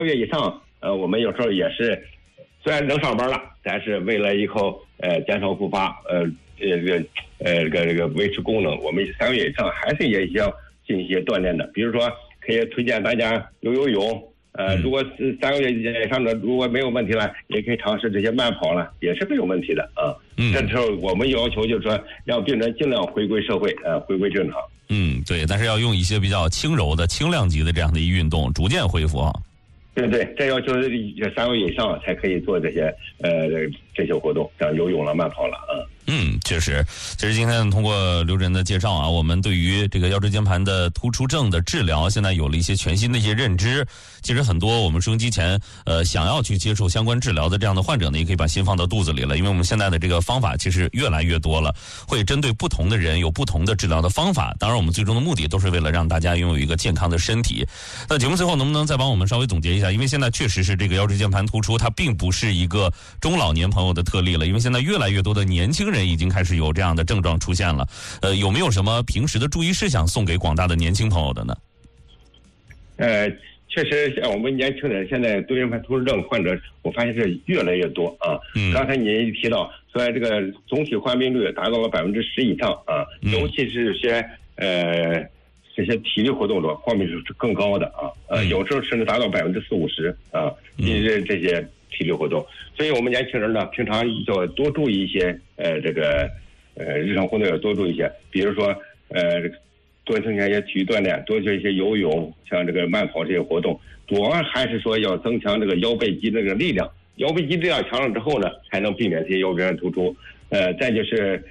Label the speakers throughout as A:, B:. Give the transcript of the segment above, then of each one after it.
A: 月以上，我们有时候也是虽然能上班了，但是为了以后减少复发，这个维持功能，我们3个月以上还是也要进行一些锻炼的。比如说，可以推荐大家游泳。如果是3个月以上的，如果没有问题了，也可以尝试这些慢跑了，也是没有问题的啊。这时候我们要求就是说，让病人尽量回归社会，回归正常。
B: 对，但是要用一些比较轻柔的、轻量级的这样的一运动，逐渐恢复啊。
A: 对，这要求是3个月以上才可以做这些活动，像游泳了、慢跑了啊。
B: 确实，其实今天通过刘主任的介绍啊，我们对于这个腰椎间盘的突出症的治疗，现在有了一些全新的一些认知。其实很多我们收音机前想要去接受相关治疗的这样的患者呢，也可以把心放到肚子里了，因为我们现在的这个方法其实越来越多了，会针对不同的人有不同的治疗的方法。当然，我们最终的目的都是为了让大家拥有一个健康的身体。那节目最后能不能再帮我们稍微总结一下？因为现在确实是这个腰椎间盘突出，它并不是一个中老年朋友的特例了，因为现在越来越多的年轻人已经开始有这样的症状出现了。有没有什么平时的注意事项送给广大的年轻朋友的呢？
A: 确实，像我们年轻人现在椎间盘突出症患者，我发现是越来越多啊。刚才您提到，虽然这个总体患病率达到了10%以上啊，尤其是这些体力活动者患病率是更高的啊。有时候甚至达到40-50%啊，因为这些体力活动，所以我们年轻人呢，平常要多注意一些日常活动要多注意一些，比如说多增加一些体育锻炼，多做一些游泳，像这个慢跑这些活动。主要还是说要增强这个腰背肌这个力量，腰背肌力量强了之后呢，才能避免这些腰椎间突出。再就是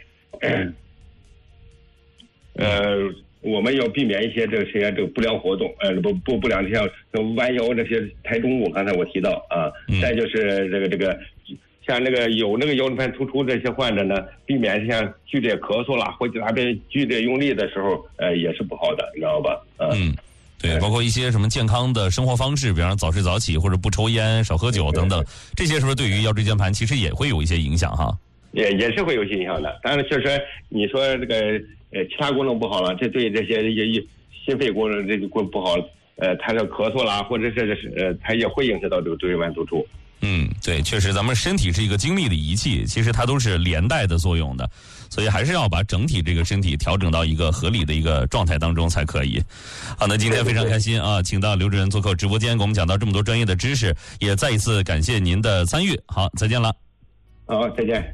A: 我们要避免一些这个不良活动，不良像弯腰这些抬重物，刚才我提到啊。再就是这个像有腰椎盘突出这些患者呢，避免像剧烈咳嗽啦，或者哪边剧烈用力的时候，也是不好的，你知道吧？
B: 对，包括一些什么健康的生活方式，比方说早睡早起或者不抽烟、少喝酒等等，这些是不是对于腰椎间盘其实也会有一些影响哈？
A: 也是会有影响的。当然，确实你说这个其他功能不好了，这对这些心肺功能这个不好，他的咳嗽啦，或者是它也会影响到这个椎间盘突出。
B: 对，确实咱们身体是一个精密的仪器，其实它都是连带的作用的，所以还是要把整体这个身体调整到一个合理的一个状态当中才可以。好，那今天非常开心啊，请到刘主任做客直播间，给我们讲到这么多专业的知识，也再一次感谢您的参与。好，再见了。
A: 好，再见。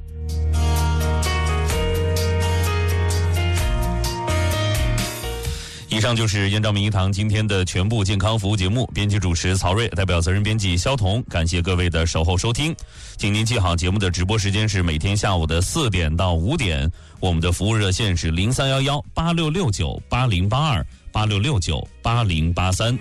B: 以上就是燕赵名医堂今天的全部健康服务节目，编辑主持曹瑞，代表责任编辑肖彤，感谢各位的守候收听。请您记好，节目的直播时间是每天下午的4点到5点，我们的服务热线是0311-8669-8082-8669-8083。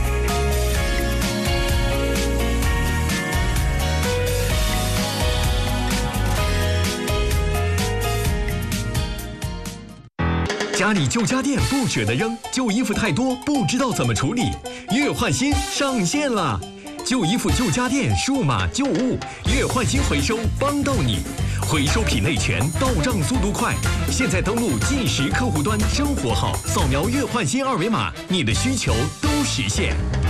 C: 家里旧家电不舍得扔，旧衣服太多不知道怎么处理，月换新上线了！旧衣服旧家电数码旧物月换新回收帮到你，回收品类全，到账速度快。现在登录计时客户端生活号，扫描月换新2维码，你的需求都实现。